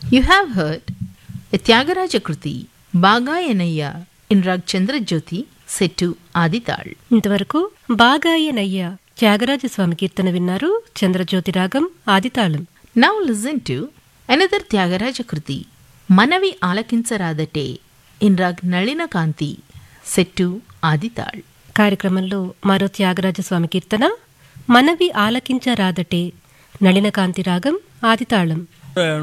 You have heard a Tyagaraja Kruti, Bagayanaya in Rag Chandrajyoti, set to Adital. ఇంతవరకు బాగాయనయ్య త్యాగరాజస్వామి కీర్తన విన్నారు. చంద్రజ్యోతి రాగం ఆదితాళం. Now listen to another Tyagaraja Kruti, Manavi Alakinsaradate in Rag Nalina Kanti, set to Adital. కార్యక్రమంలో మరో త్యాగరాజస్వామి కీర్తన మనవి ఆలకించరాదటే నళినకాంతి రాగం ఆదితాళం.